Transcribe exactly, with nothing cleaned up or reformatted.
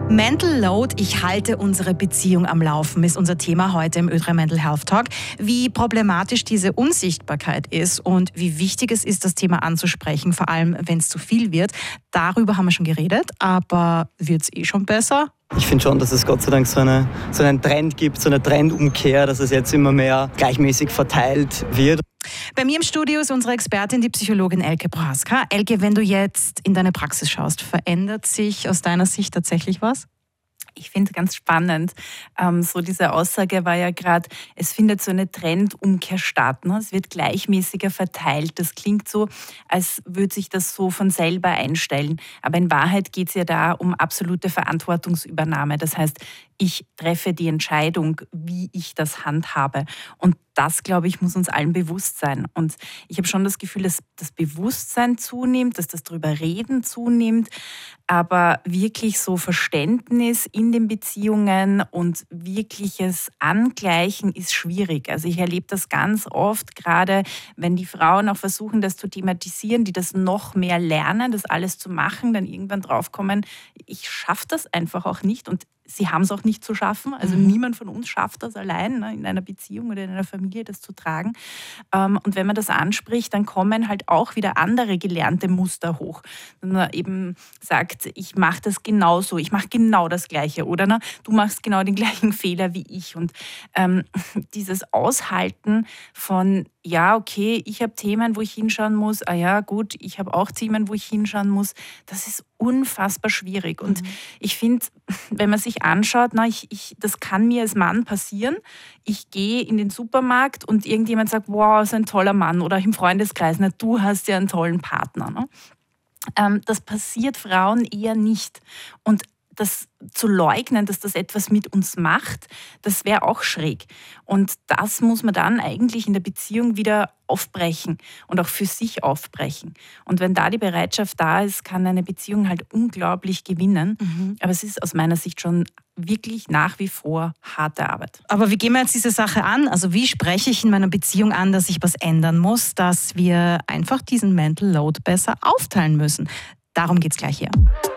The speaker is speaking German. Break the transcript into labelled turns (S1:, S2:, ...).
S1: Mental Load, ich halte unsere Beziehung am Laufen, ist unser Thema heute im Ö drei Mental Health Talk. Wie problematisch diese Unsichtbarkeit ist und wie wichtig es ist, das Thema anzusprechen, vor allem wenn es zu viel wird. Darüber haben wir schon geredet, aber wird es eh schon besser?
S2: Ich finde schon, dass es Gott sei Dank so, eine, so einen Trend gibt, so eine Trendumkehr, dass es jetzt immer mehr gleichmäßig verteilt wird.
S1: Bei mir im Studio ist unsere Expertin, die Psychologin Elke Prohaska. Elke, wenn du jetzt in deine Praxis schaust, verändert sich aus deiner Sicht tatsächlich was?
S3: Ich finde es ganz spannend. Ähm, so diese Aussage war ja gerade, es findet so eine Trendumkehr statt. Ne? Es wird gleichmäßiger verteilt. Das klingt so, als würde sich das so von selber einstellen. Aber in Wahrheit geht es ja da um absolute Verantwortungsübernahme. Das heißt, ich treffe die Entscheidung, wie ich das handhabe. Und das, glaube ich, muss uns allen bewusst sein. Und ich habe schon das Gefühl, dass das Bewusstsein zunimmt, dass das drüber reden zunimmt, aber wirklich so Verständnis in den Beziehungen und wirkliches Angleichen ist schwierig. Also ich erlebe das ganz oft, gerade wenn die Frauen auch versuchen, das zu thematisieren, die das noch mehr lernen, das alles zu machen, dann irgendwann draufkommen, ich schaffe das einfach auch nicht und sie haben es auch nicht zu schaffen. Also mhm. niemand von uns schafft das allein, ne, in einer Beziehung oder in einer Familie das zu tragen. Ähm, und wenn man das anspricht, dann kommen halt auch wieder andere gelernte Muster hoch. Wenn man eben sagt, ich mache das genauso, ich mache genau das Gleiche. Oder ne, du machst genau den gleichen Fehler wie ich. Und ähm, dieses Aushalten von, ja, okay, ich habe Themen, wo ich hinschauen muss. Ah ja, gut, ich habe auch Themen, wo ich hinschauen muss. Das ist unfassbar schwierig. Und mhm. ich finde, wenn man sich anschaut, na, ich, ich, das kann mir als Mann passieren. Ich gehe in den Supermarkt und irgendjemand sagt, wow, ist ein toller Mann. Oder im Freundeskreis, na, du hast ja einen tollen Partner. Ne? Ähm, das passiert Frauen eher nicht. Und das zu leugnen, dass das etwas mit uns macht, das wäre auch schräg. Und das muss man dann eigentlich in der Beziehung wieder aufbrechen und auch für sich aufbrechen. Und wenn da die Bereitschaft da ist, kann eine Beziehung halt unglaublich gewinnen. Mhm. Aber es ist aus meiner Sicht schon wirklich nach wie vor harte Arbeit.
S1: Aber wie gehen wir jetzt diese Sache an? Also wie spreche ich in meiner Beziehung an, dass sich was ändern muss, dass wir einfach diesen Mental Load besser aufteilen müssen? Darum geht es gleich hier.